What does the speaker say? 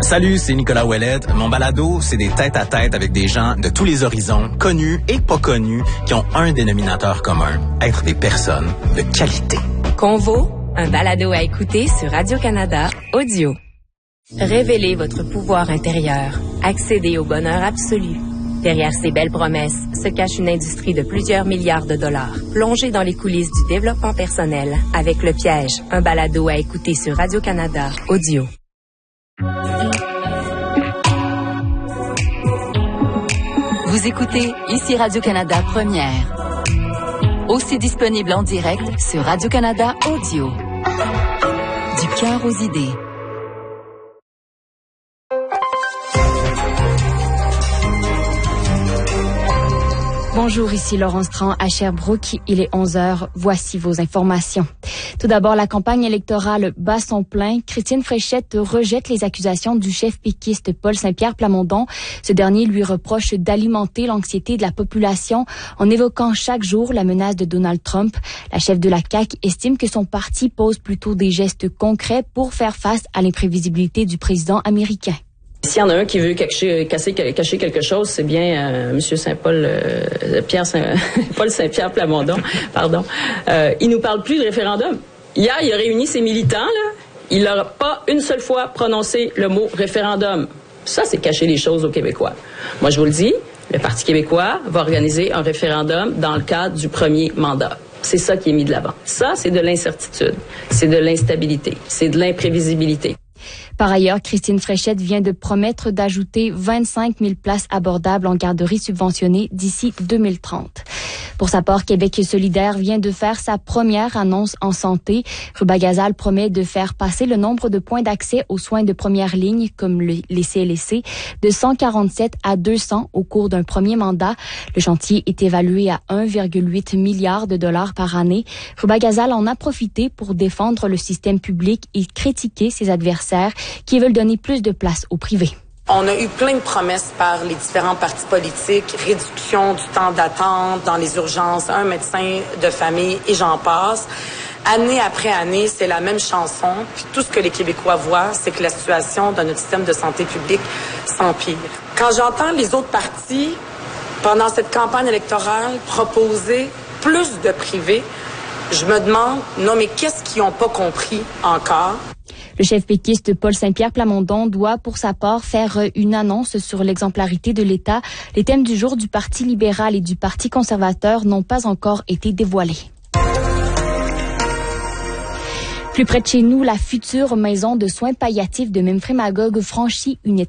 Salut, c'est Nicolas Ouellette. Mon balado, c'est des tête-à-tête avec des gens de tous les horizons, connus et pas connus, qui ont un dénominateur commun, être des personnes de qualité. Convo, un balado à écouter sur Radio-Canada Audio. Révélez votre pouvoir intérieur. Accédez au bonheur absolu. Derrière ces belles promesses se cache une industrie de plusieurs milliards de dollars. Plongez dans les coulisses du développement personnel avec Le Piège, un balado à écouter sur Radio-Canada Audio. Vous écoutez ici Radio-Canada Première. Aussi disponible en direct sur Radio-Canada Audio. Du cœur aux idées. Bonjour, ici Laurence Tran à Sherbrooke. Il est 11h. Voici vos informations. Tout d'abord, la campagne électorale bat son plein. Christine Fréchette rejette les accusations du chef péquiste Paul Saint-Pierre Plamondon. Ce dernier lui reproche d'alimenter l'anxiété de la population en évoquant chaque jour la menace de Donald Trump. La chef de la CAQ estime que son parti pose plutôt des gestes concrets pour faire face à l'imprévisibilité du président américain. S'il y en a un qui veut cacher quelque chose, c'est bien Monsieur Paul Saint-Pierre Plamondon, pardon. Il nous parle plus de référendum. Hier, il a réuni ses militants, là. Il n'a pas une seule fois prononcé le mot référendum. Ça, c'est cacher les choses aux Québécois. Moi, je vous le dis, le Parti québécois va organiser un référendum dans le cadre du premier mandat. C'est ça qui est mis de l'avant. Ça, c'est de l'incertitude, c'est de l'instabilité, c'est de l'imprévisibilité. Par ailleurs, Christine Fréchette vient de promettre d'ajouter 25 000 places abordables en garderie subventionnée d'ici 2030. Pour sa part, Québec solidaire vient de faire sa première annonce en santé. Rubagazal promet de faire passer le nombre de points d'accès aux soins de première ligne, comme les CLSC, de 147 à 200 au cours d'un premier mandat. Le chantier est évalué à 1,8 milliard de dollars par année. Rubagazal en a profité pour défendre le système public et critiquer ses adversaires qui veulent donner plus de place au privé. On a eu plein de promesses par les différents partis politiques, réduction du temps d'attente dans les urgences, un médecin de famille et j'en passe. Année après année, c'est la même chanson. Puis tout ce que les Québécois voient, c'est que la situation dans notre système de santé publique s'empire. Quand j'entends les autres partis, pendant cette campagne électorale, proposer plus de privé, je me demande, non mais qu'est-ce qu'ils n'ont pas compris encore? Le chef péquiste Paul Saint-Pierre Plamondon doit, pour sa part, faire une annonce sur l'exemplarité de l'État. Les thèmes du jour du Parti libéral et du Parti conservateur n'ont pas encore été dévoilés. Plus près de chez nous, la future maison de soins palliatifs de Memphremagog franchit une étape.